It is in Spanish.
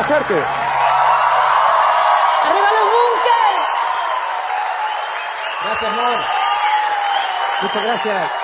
Mucha suerte. ¡Arriba los bunkers! Gracias, Mor. Muchas gracias.